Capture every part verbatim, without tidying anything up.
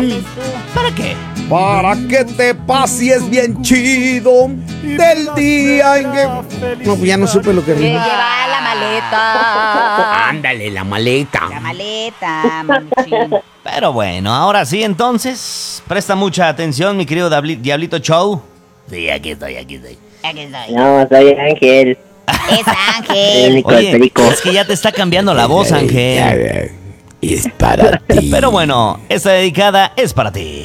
sales tú? ¿Para qué? Para que te pases bien chido del día en que... No, pues ya no supe lo que Que rima. lleva la maleta. Ándale, la maleta. La maleta, mamuchín. Pero bueno, ahora sí, entonces, presta mucha atención, mi querido Diabli- Diablito Show. Sí, aquí estoy, aquí estoy. Aquí estoy. No, soy Ángel. Es El Ángel. único Oye, perico. es que ya te está cambiando la voz, Ángel. Es para ti. Pero bueno, esta dedicada es para ti.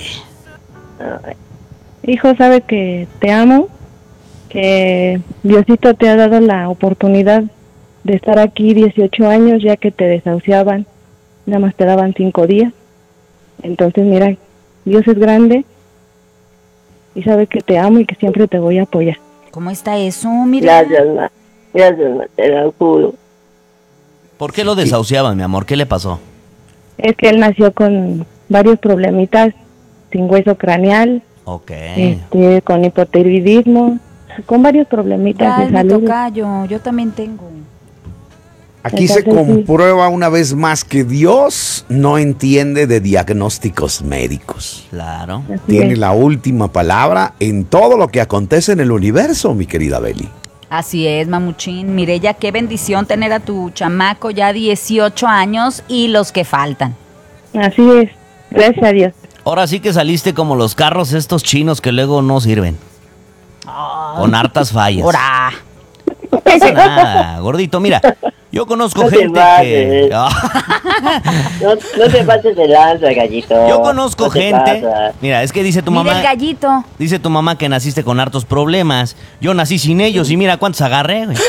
Hijo, sabe que te amo, que Diosito te ha dado la oportunidad de estar aquí dieciocho años, ya que te desahuciaban, nada más te daban cinco días. Entonces, mira, Dios es grande y sabe que te amo y que siempre te voy a apoyar. ¿Cómo está eso? Mira. Gracias, ma. Gracias, ma. Te lo juro. ¿Por qué lo desahuciaban, mi amor? ¿Qué le pasó? Es que él nació con varios problemitas, sin hueso craneal, Ok. este, con hipotiroidismo, con varios problemitas Ay, de me salud. tocayo, yo también tengo. Aquí se Entonces, sí. comprueba una vez más que Dios no entiende de diagnósticos médicos. Claro. Así Tiene es. la última palabra en todo lo que acontece en el universo, mi querida Beli. Así es, mamuchín. Mireya, qué bendición tener a tu chamaco ya dieciocho años y los que faltan. Así es, gracias a Dios. Ahora sí que saliste como los carros estos chinos que luego no sirven. Con hartas fallas. ¡Ora! No pasa nada, gordito. Mira, yo conozco No te gente que... No, no te pases de lanza, gallito. Yo conozco No te gente... pasas. Mira, es que dice tu Mira mamá... el gallito. Dice tu mamá que naciste con hartos problemas. Yo nací sin ellos y mira cuántos agarré, güey.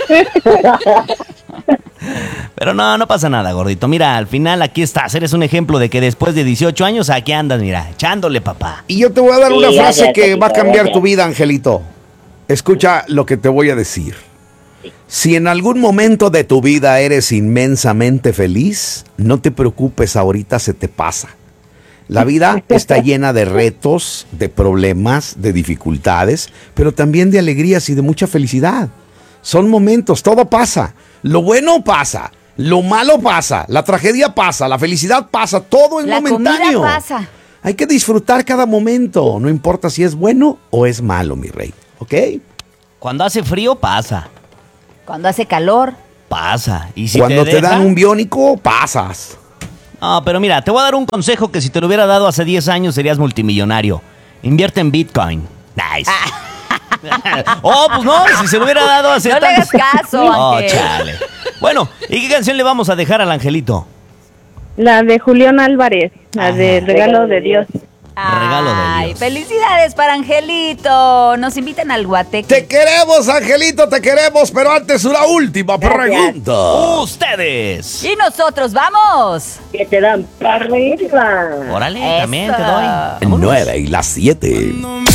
Pero no, no pasa nada, gordito. Mira, al final aquí estás. Eres un ejemplo de que después de dieciocho años aquí andas, mira, echándole, papá. Y yo te voy a dar Sí, una frase gracias, que papito, va a cambiar gracias. tu vida, Angelito. Escucha lo que te voy a decir. Si en algún momento de tu vida eres inmensamente feliz, no te preocupes, ahorita se te pasa. La vida está llena de retos, de problemas, de dificultades, pero también de alegrías y de mucha felicidad. Son momentos, todo pasa. Lo bueno pasa, lo malo pasa, la tragedia pasa, la felicidad pasa, todo es La momentáneo. comida pasa. Hay que disfrutar cada momento, no importa si es bueno o es malo, mi rey, ¿ok? Cuando hace frío, pasa. Cuando hace calor. Pasa. Y si Cuando te, te, deja- dan un biónico, pasas. No, pero mira, te voy a dar un consejo que si te lo hubiera dado hace diez años serías multimillonario. Invierte en Bitcoin. Nice. Oh, pues no, si se lo hubiera dado hace No le hagas tantos- caso, Oh, Ángel. chale. Bueno, ¿y qué canción le vamos a dejar al angelito? La de Julián Álvarez, la Ajá. de Regalo de Dios. Regalo de Ay, Dios. felicidades para Angelito. Nos invitan al Guateque. Te queremos, Angelito, te queremos, pero antes una última pregunta. Ustedes. Y nosotros vamos. Que te dan para arriba. Órale, Eso. también te doy. Nueve y las siete.